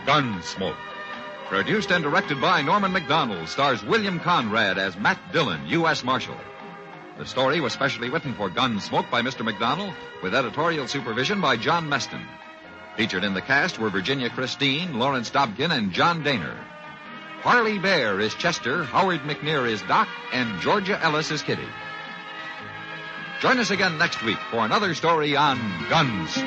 Gunsmoke. Produced and directed by Norman MacDonald, stars William Conrad as Matt Dillon, U.S. Marshal. The story was specially written for Gunsmoke by Mr. MacDonald, with editorial supervision by John Meston. Featured in the cast were Virginia Christine, Lawrence Dobkin, and John Daner. Harley Bear is Chester, Howard McNear is Doc, and Georgia Ellis is Kitty. Join us again next week for another story on Gunsmoke.